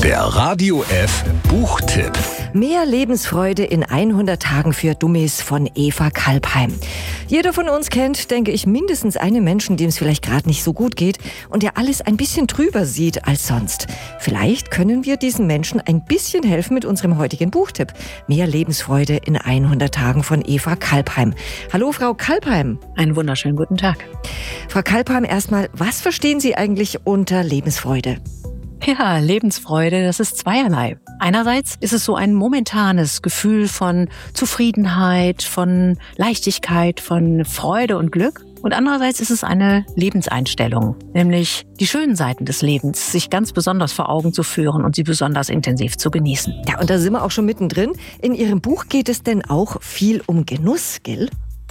Der Radio F Buchtipp. Mehr Lebensfreude in 100 Tagen für Dummies von Eva Kalbheim. Jeder von uns kennt, denke ich, mindestens einen Menschen, dem es vielleicht gerade nicht so gut geht und der alles ein bisschen trüber sieht als sonst. Vielleicht können wir diesen Menschen ein bisschen helfen mit unserem heutigen Buchtipp. Mehr Lebensfreude in 100 Tagen von Eva Kalbheim. Hallo, Frau Kalbheim. Einen wunderschönen guten Tag. Frau Kalbheim, erstmal, was verstehen Sie eigentlich unter Lebensfreude? Ja, Lebensfreude, das ist zweierlei. Einerseits ist es so ein momentanes Gefühl von Zufriedenheit, von Leichtigkeit, von Freude und Glück. Und andererseits ist es eine Lebenseinstellung, nämlich die schönen Seiten des Lebens, sich ganz besonders vor Augen zu führen und sie besonders intensiv zu genießen. Ja, und da sind wir auch schon mittendrin. In Ihrem Buch geht es denn auch viel um Genuss, gell?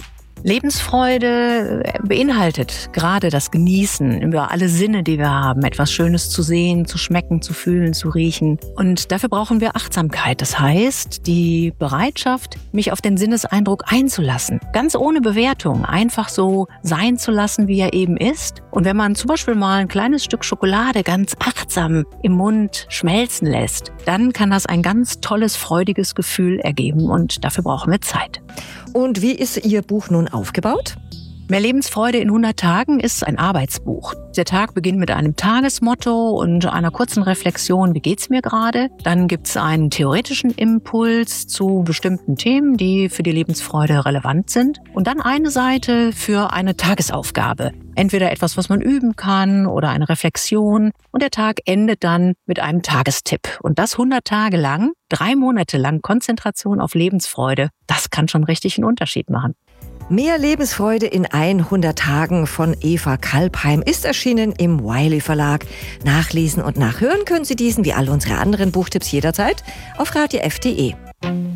Lebensfreude beinhaltet gerade das Genießen über alle Sinne, die wir haben, etwas Schönes zu sehen, zu schmecken, zu fühlen, zu riechen. Und dafür brauchen wir Achtsamkeit. Das heißt, die Bereitschaft, mich auf den Sinneseindruck einzulassen. Ganz ohne Bewertung, einfach so sein zu lassen, wie er eben ist. Und wenn man zum Beispiel mal ein kleines Stück Schokolade ganz achtsam im Mund schmelzen lässt, dann kann das ein ganz tolles, freudiges Gefühl ergeben. Und dafür brauchen wir Zeit. Und wie ist Ihr Buch nun aufgebaut? Mehr Lebensfreude in 100 Tagen ist ein Arbeitsbuch. Der Tag beginnt mit einem Tagesmotto und einer kurzen Reflexion, wie geht's mir gerade? Dann gibt's einen theoretischen Impuls zu bestimmten Themen, die für die Lebensfreude relevant sind. Und dann eine Seite für eine Tagesaufgabe. Entweder etwas, was man üben kann oder eine Reflexion. Und der Tag endet dann mit einem Tagestipp. Und das 100 Tage lang, 3 Monate lang Konzentration auf Lebensfreude. Das kann schon richtig einen Unterschied machen. Mehr Lebensfreude in 100 Tagen von Eva Kalbheim ist erschienen im Wiley Verlag. Nachlesen und nachhören können Sie diesen wie all unsere anderen Buchtipps jederzeit auf radiof.de.